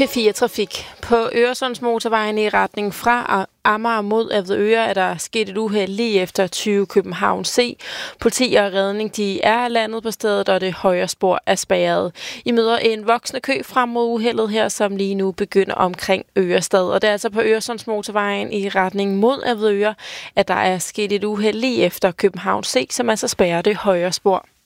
P4 Trafik. På Øresundsmotorvejen i retning fra Amager mod Avedøre er der sket et uheld lige efter 20 København C. Politi og redning de er landet på stedet, og det højre spor er spærret. I møder en voksende kø frem mod uheldet her, som lige nu begynder omkring Ørestad. Og det er altså på Øresundsmotorvejen i retning mod Avedøre, at der er sket et uheld lige efter København C, som altså spærrer det højre spor.